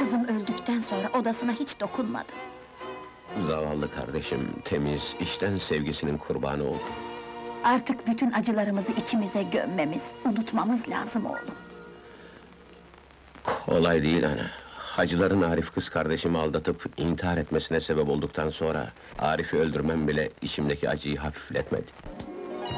Kızım öldükten sonra odasına hiç dokunmadım. Zavallı kardeşim, temiz, içten sevgisinin kurbanı oldu. Artık bütün acılarımızı içimize gömmemiz, unutmamız lazım oğlum. Kolay değil ana. Hacıların Arif kız kardeşimi aldatıp intihar etmesine sebep olduktan sonra... ...Arif'i öldürmem bile içimdeki acıyı hafifletmedi.